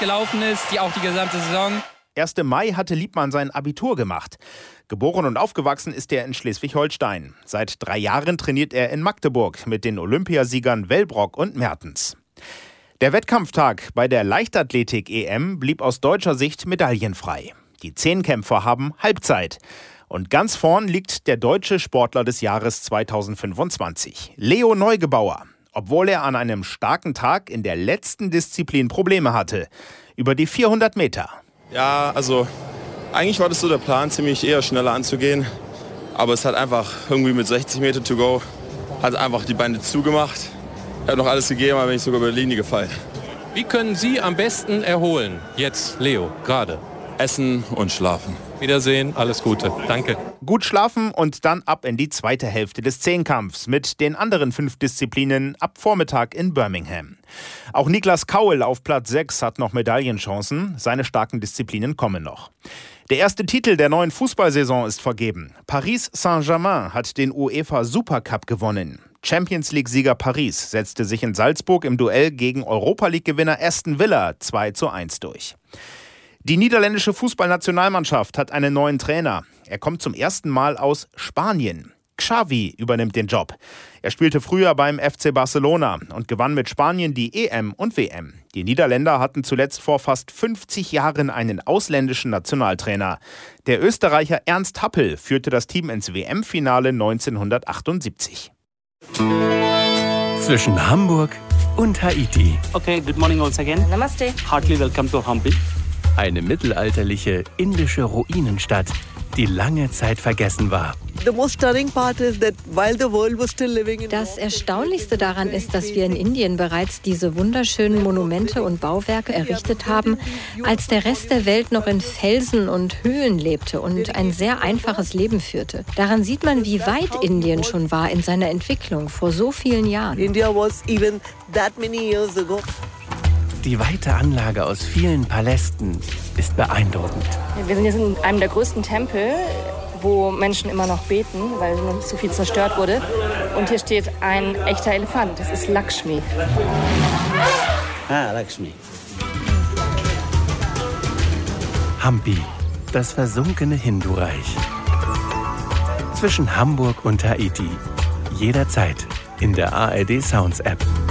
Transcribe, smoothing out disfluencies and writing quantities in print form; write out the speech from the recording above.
gelaufen ist, die auch die gesamte Saison. 1. Mai hatte Liebmann sein Abitur gemacht. Geboren und aufgewachsen ist er in Schleswig-Holstein. Seit 3 Jahren trainiert er in Magdeburg mit den Olympiasiegern Wellbrock und Mertens. Der Wettkampftag bei der Leichtathletik-EM blieb aus deutscher Sicht medaillenfrei. Die Zehnkämpfer haben Halbzeit. Und ganz vorn liegt der deutsche Sportler des Jahres 2025, Leo Neugebauer. Obwohl er an einem starken Tag in der letzten Disziplin Probleme hatte. Über die 400 Meter. Ja, also eigentlich war das so der Plan, ziemlich eher schneller anzugehen. Aber es hat einfach irgendwie mit 60 Meter to go, hat einfach die Beine zugemacht. Ich habe noch alles gegeben, aber bin ich sogar über die Linie gefallen. Wie können Sie am besten erholen, jetzt Leo, gerade? Essen und schlafen. Wiedersehen, alles Gute. Danke. Gut schlafen und dann ab in die zweite Hälfte des Zehnkampfs mit den anderen 5 Disziplinen ab Vormittag in Birmingham. Auch Niklas Kaul auf Platz 6 hat noch Medaillenchancen. Seine starken Disziplinen kommen noch. Der erste Titel der neuen Fußballsaison ist vergeben. Paris Saint-Germain hat den UEFA Supercup gewonnen. Champions League-Sieger Paris setzte sich in Salzburg im Duell gegen Europa-League-Gewinner Aston Villa 2:1 durch. Die niederländische Fußballnationalmannschaft hat einen neuen Trainer. Er kommt zum ersten Mal aus Spanien. Xavi übernimmt den Job. Er spielte früher beim FC Barcelona und gewann mit Spanien die EM und WM. Die Niederländer hatten zuletzt vor fast 50 Jahren einen ausländischen Nationaltrainer. Der Österreicher Ernst Happel führte das Team ins WM-Finale 1978. Zwischen Hamburg und Haiti. Okay, good morning once again. Namaste. Heartily welcome to Hampi. Eine mittelalterliche indische Ruinenstadt, die lange Zeit vergessen war. Das Erstaunlichste daran ist, dass wir in Indien bereits diese wunderschönen Monumente und Bauwerke errichtet haben, als der Rest der Welt noch in Felsen und Höhlen lebte und ein sehr einfaches Leben führte. Daran sieht man, wie weit Indien schon war in seiner Entwicklung vor so vielen Jahren. Die weite Anlage aus vielen Palästen ist beeindruckend. Wir sind jetzt in einem der größten Tempel, wo Menschen immer noch beten, weil noch nicht so viel zerstört wurde. Und hier steht ein echter Elefant. Das ist Lakshmi. Lakshmi. Hampi, das versunkene Hindu-Reich. Zwischen Hamburg und Haiti. Jederzeit in der ARD Sounds App.